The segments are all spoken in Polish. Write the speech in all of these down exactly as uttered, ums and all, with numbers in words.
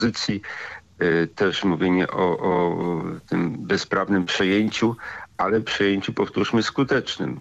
opozycji, też mówienie o, o tym bezprawnym przejęciu, ale przejęciu, powtórzmy, skutecznym.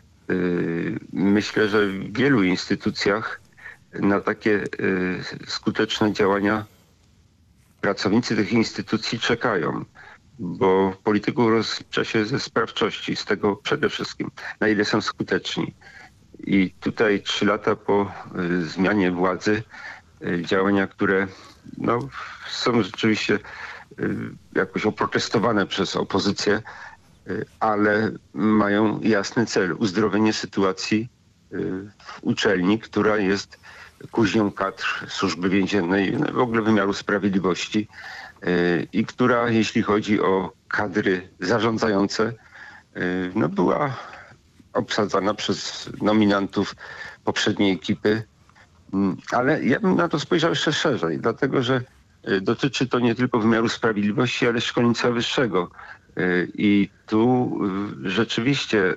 Myślę, że w wielu instytucjach na takie skuteczne działania pracownicy tych instytucji czekają, bo w polityku rozlicza się ze sprawczości, z tego przede wszystkim, na ile są skuteczni. I tutaj trzy lata po zmianie władzy działania, które no, są rzeczywiście jakoś oprotestowane przez opozycję, ale mają jasny cel: uzdrowienie sytuacji w uczelni, która jest kuźnią kadr Służby Więziennej, w ogóle wymiaru sprawiedliwości i która, jeśli chodzi o kadry zarządzające, no była obsadzana przez nominantów poprzedniej ekipy. Ale ja bym na to spojrzał jeszcze szerzej, dlatego że dotyczy to nie tylko wymiaru sprawiedliwości, ale szkolnictwa wyższego. I tu rzeczywiście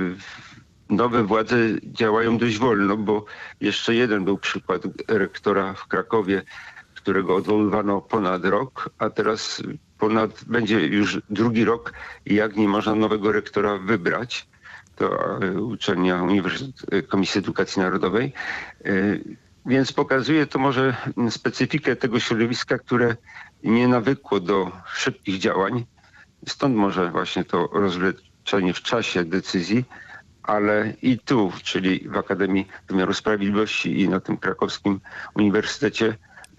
nowe władze działają dość wolno, bo jeszcze jeden był przykład rektora w Krakowie, którego odwoływano ponad rok, a teraz ponad, będzie już drugi rok, jak nie można nowego rektora wybrać. To uczelnia Uniwersytet Komisji Edukacji Narodowej. Więc pokazuje to może specyfikę tego środowiska, które nie nawykło do szybkich działań. Stąd może właśnie to rozwleczenie w czasie decyzji, ale i tu, czyli w Akademii Wymiaru Sprawiedliwości i na tym krakowskim uniwersytecie,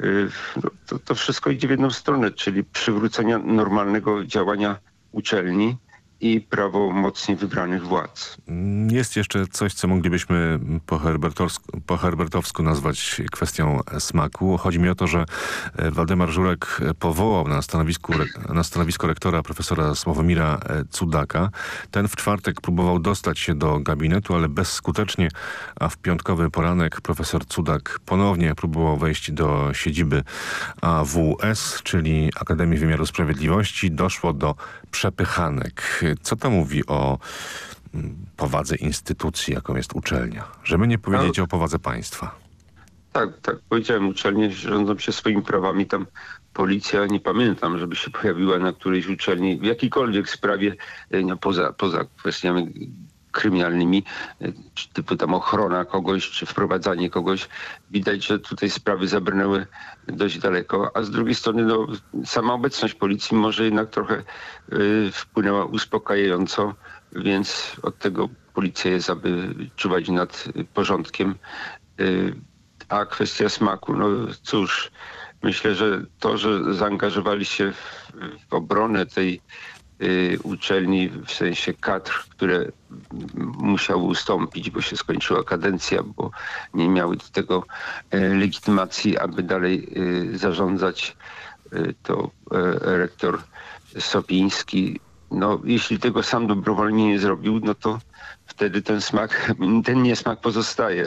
to, to wszystko idzie w jedną stronę, czyli przywrócenia normalnego działania uczelni i prawomocnie wybranych władz. Jest jeszcze coś, co moglibyśmy po herbertowsku, po herbertowsku nazwać kwestią smaku. Chodzi mi o to, że Waldemar Żurek powołał na, stanowisku, na stanowisko rektora profesora Sławomira Cudaka. Ten w czwartek próbował dostać się do gabinetu, ale bezskutecznie, a w piątkowy poranek profesor Cudak ponownie próbował wejść do siedziby A W S, czyli Akademii Wymiaru Sprawiedliwości. Doszło do przepychanek. Co to mówi o powadze instytucji, jaką jest uczelnia? Żeby nie powiedzieć no, o powadze państwa. Tak, tak. Powiedziałem, uczelnie rządzą się swoimi prawami. Tam policja, nie pamiętam, żeby się pojawiła na którejś uczelni w jakiejkolwiek sprawie, no, poza, poza kwestiami kryminalnymi, typu tam ochrona kogoś, czy wprowadzanie kogoś. Widać, że tutaj sprawy zabrnęły dość daleko, a z drugiej strony no, sama obecność policji może jednak trochę y, wpłynęła uspokajająco, więc od tego policja jest, aby czuwać nad porządkiem. Y, a kwestia smaku, no cóż, myślę, że to, że zaangażowali się w, w obronę tej uczelni, w sensie kadr, które musiały ustąpić, bo się skończyła kadencja, bo nie miały do tego legitymacji, aby dalej zarządzać, to rektor Sopiński. No, jeśli tego sam dobrowolnie nie zrobił, no to wtedy ten smak, ten niesmak pozostaje.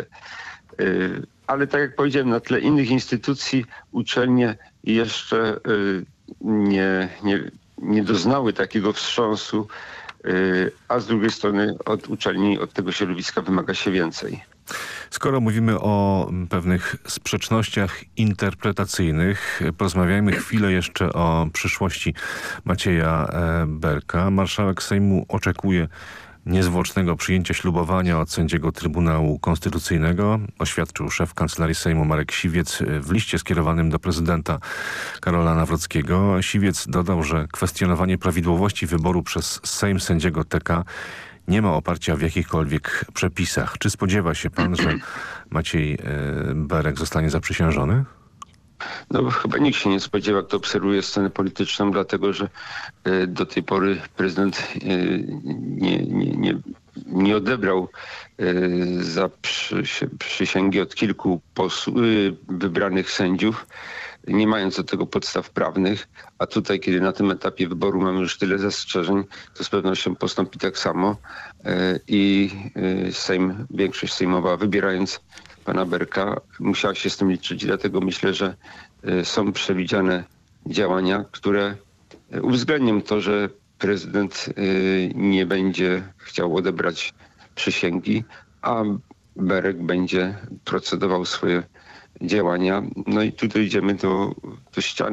Ale tak jak powiedziałem, na tle innych instytucji uczelnie jeszcze nie, nie nie doznały takiego wstrząsu, a z drugiej strony od uczelni, od tego środowiska wymaga się więcej. Skoro mówimy o pewnych sprzecznościach interpretacyjnych, porozmawiajmy chwilę jeszcze o przyszłości Macieja Berka. Marszałek Sejmu oczekuje niezwłocznego przyjęcia ślubowania od sędziego Trybunału Konstytucyjnego, oświadczył szef Kancelarii Sejmu Marek Siwiec w liście skierowanym do prezydenta Karola Nawrockiego. Siwiec dodał, że kwestionowanie prawidłowości wyboru przez Sejm sędziego T K nie ma oparcia w jakichkolwiek przepisach. Czy spodziewa się pan, że Maciej Berek zostanie zaprzysiężony? No chyba nikt się nie spodziewa, kto obserwuje scenę polityczną, dlatego że do tej pory prezydent nie, nie, nie, nie odebrał za przysięgi od kilku wybranych sędziów, nie mając do tego podstaw prawnych, a tutaj, kiedy na tym etapie wyboru mamy już tyle zastrzeżeń, to z pewnością postąpi tak samo i Sejm, większość sejmowa, wybierając pana Berka, musiała się z tym liczyć. Dlatego myślę, że są przewidziane działania, które uwzględnią to, że prezydent nie będzie chciał odebrać przysięgi, a Berek będzie procedował swoje działania. No i tu dojdziemy do, do ściany.